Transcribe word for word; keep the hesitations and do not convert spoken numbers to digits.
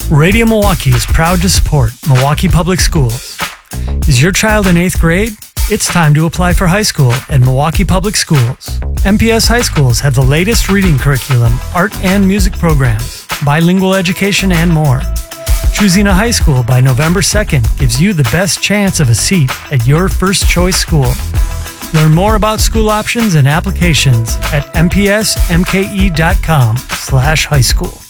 Radio Milwaukee is proud to support Milwaukee Public Schools. Is your child in eighth grade? It's time to apply for high school at Milwaukee Public Schools. M P S high schools have the latest reading curriculum, art and music programs, bilingual education, and more. Choosing a high school by November second gives you the best chance of a seat at your first choice school. Learn more about school options and applications at m p s m k e dot com slash high school.